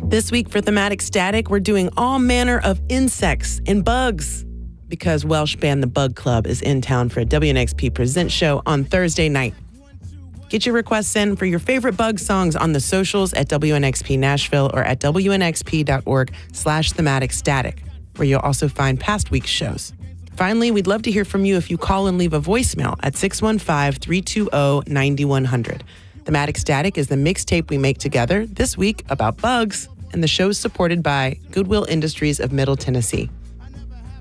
This week for Thematic Static, we're doing all manner of insects and bugs because Welsh band The Bug Club is in town for a WNXP Present show on Thursday night. Get your requests in for your favorite bug songs on the socials at WNXP Nashville or at WNXP.org/thematicstatic, where you'll also find past week's shows. Finally, we'd love to hear from you if you call and leave a voicemail at 615-320-9100. Thematic Static is the mixtape we make together this week about bugs, and the show's supported by Goodwill Industries of Middle Tennessee.